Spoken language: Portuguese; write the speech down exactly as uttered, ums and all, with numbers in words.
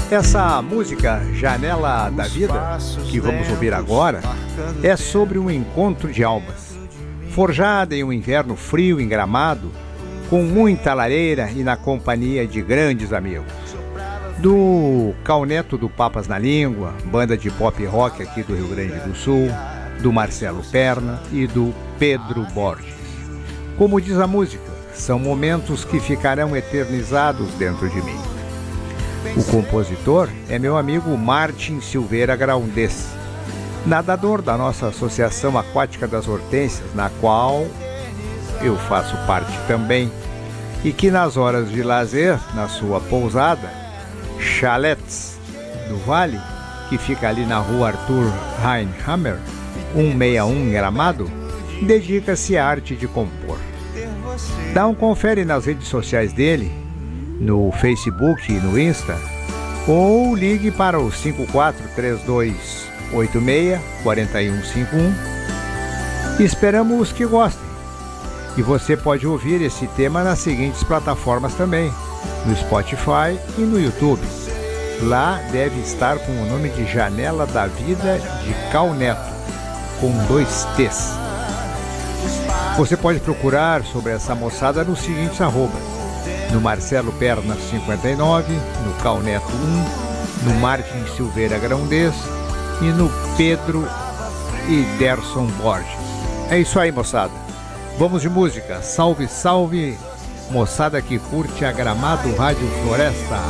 Essa música, Janela da Vida, que vamos ouvir agora, é sobre um encontro de almas. Forjada em um inverno frio em Gramado, com muita lareira e na companhia de grandes amigos. Do Cauneto do Papas na Língua, banda de pop rock aqui do Rio Grande do Sul, do Marcelo Perna e do Pedro Borges. Como diz a música, são momentos que ficarão eternizados dentro de mim. O compositor é meu amigo Martin Silveira Graundês, nadador da nossa Associação Aquática das Hortênsias, na qual eu faço parte também, e que nas horas de lazer, na sua pousada, Chalets do Vale, que fica ali na rua Arthur Heinhammer, cento e sessenta e um em Gramado, dedica-se à arte de compor. Dá um confere nas redes sociais dele, no Facebook e no Insta, ou ligue para o cinco quatro três dois oito seis quatro um cinco um. Esperamos que gostem. E você pode ouvir esse tema nas seguintes plataformas também, no Spotify e no YouTube. Lá deve estar com o nome de Janela da Vida de Cauneto, com dois T's. Você pode procurar sobre essa moçada nos seguintes arrobas: no Marcelo Perna cinquenta e nove, no Cauneto um, no Martin Silveira Graundês e no Pedro e Derson Borges. É isso aí, moçada. Vamos de música. Salve, salve, moçada que curte a Gramado Rádio Floresta.